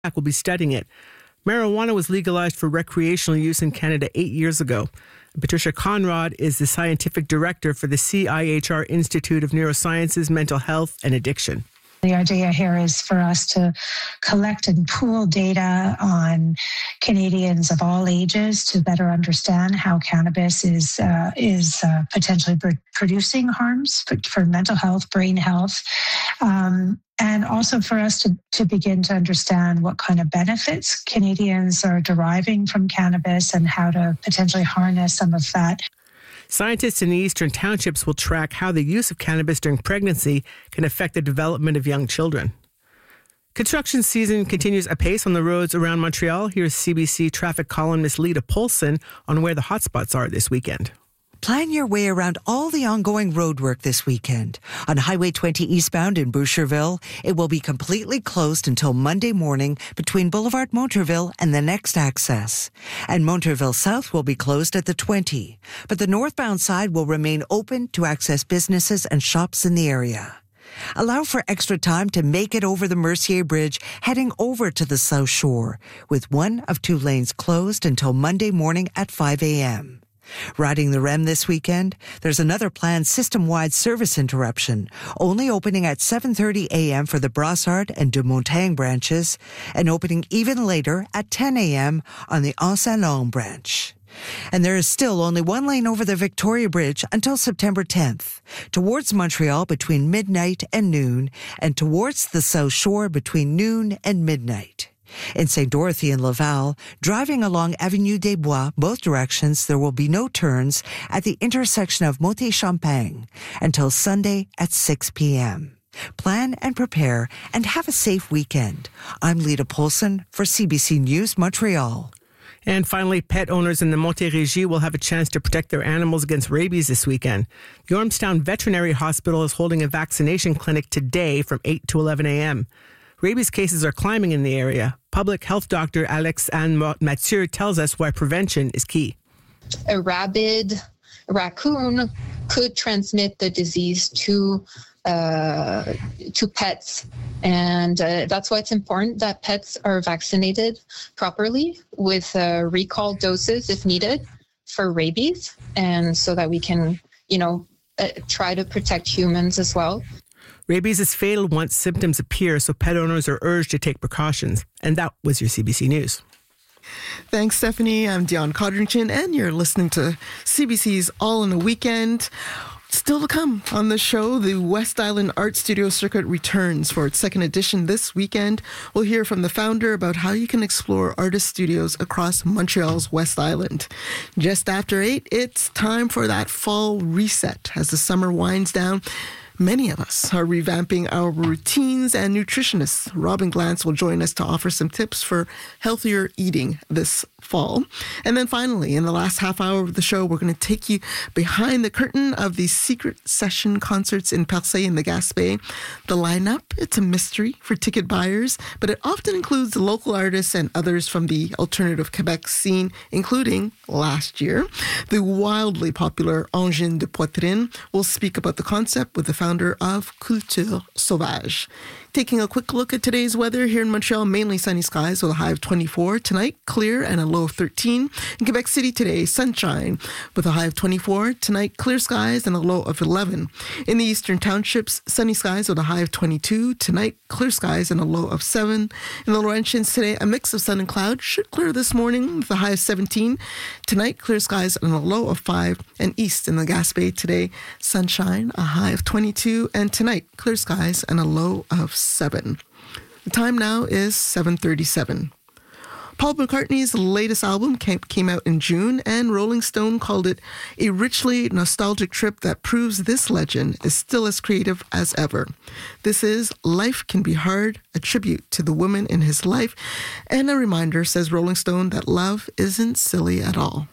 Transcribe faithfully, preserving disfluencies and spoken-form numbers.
will be studying it. Marijuana was legalized for recreational use in Canada eight years ago. Patricia Conrad is the scientific director for the C I H R Institute of Neurosciences, Mental Health and Addiction. The idea here is for us to collect and pool data on Canadians of all ages to better understand how cannabis is uh, is uh, potentially pr- producing harms for, for mental health, brain health, um, and also for us to, to begin to understand what kind of benefits Canadians are deriving from cannabis and how to potentially harness some of that. Scientists in the Eastern Townships will track how the use of cannabis during pregnancy can affect the development of young children. Construction season continues apace on the roads around Montreal. Here's C B C traffic columnist Lita Polson on where the hotspots are this weekend. Plan your way around all the ongoing roadwork this weekend. On Highway twenty eastbound in Boucherville, it will be completely closed until Monday morning between Boulevard Monterville and the next access. And Monterville South will be closed at the twenty, but the northbound side will remain open to access businesses and shops in the area. Allow for extra time to make it over the Mercier Bridge heading over to the South Shore, with one of two lanes closed until Monday morning at five a.m. Riding the R E M this weekend, there's another planned system-wide service interruption, only opening at seven thirty a.m. for the Brassard and de Montagne branches, and opening even later at ten a.m. on the Anse-Saint-Laurent branch. And there is still only one lane over the Victoria Bridge until September tenth, towards Montreal between midnight and noon, and towards the South Shore between noon and midnight. In Saint Dorothy and Laval, driving along Avenue des Bois, both directions, there will be no turns at the intersection of Montée-Champagne until Sunday at six p.m. Plan and prepare and have a safe weekend. I'm Lita Polson for C B C News Montreal. And finally, pet owners in the Montérégie will have a chance to protect their animals against rabies this weekend. The Ormstown Veterinary Hospital is holding a vaccination clinic today from eight to eleven a.m. Rabies cases are climbing in the area. Public health doctor Alex-Anne Mathieu tells us why prevention is key. A rabid raccoon could transmit the disease to uh, to pets. And uh, that's why it's important that pets are vaccinated properly with uh, recall doses if needed for rabies, and so that we can, you know, uh, try to protect humans as well. Rabies is fatal once symptoms appear, so pet owners are urged to take precautions. And that was your C B C News. Thanks, Stephanie. I'm Dion Codrington, and you're listening to C B C's All in a Weekend. Still to come on the show, the West Island Art Studio Circuit returns for its second edition this weekend. We'll hear from the founder about how you can explore artist studios across Montreal's West Island. Just after eight, it's time for that fall reset as the summer winds down. Many of us are revamping our routines, and nutritionists Robin Glantz will join us to offer some tips for healthier eating this fall. And then finally, in the last half hour of the show, we're going to take you behind the curtain of the Secret Session concerts in Percé in the Gaspé. The lineup, it's a mystery for ticket buyers, but it often includes local artists and others from the alternative Quebec scene, including last year, the wildly popular Engine de Poitrine. We'll speak about the concept with the founder of Culture Sauvage. Taking a quick look at today's weather here in Montreal, mainly sunny skies with a high of twenty-four. Tonight, clear and a low of thirteen. In Quebec City today, sunshine with a high of twenty-four. Tonight, clear skies and a low of eleven. In the Eastern Townships, sunny skies with a high of twenty-two. Tonight, clear skies and a low of seven. In the Laurentians today, a mix of sun and cloud. Should clear this morning with a high of seventeen. Tonight, clear skies and a low of five. And east in the Gaspé today, sunshine, a high of twenty-two. And tonight, clear skies and a low of seven. The time now is seven thirty-seven. Paul McCartney's latest album came, came out in June, and Rolling Stone called it a richly nostalgic trip that proves this legend is still as creative as ever. This is Life Can Be Hard, a tribute to the women in his life, and a reminder, says Rolling Stone, that love isn't silly at all.